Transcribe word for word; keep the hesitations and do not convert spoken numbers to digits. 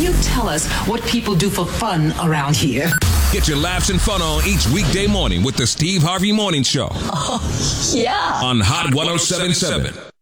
you tell us what people do for fun around here? Get your laughs and fun on each weekday morning with the Steve Harvey Morning Show. Oh, yeah. On Hot one oh seven point seven.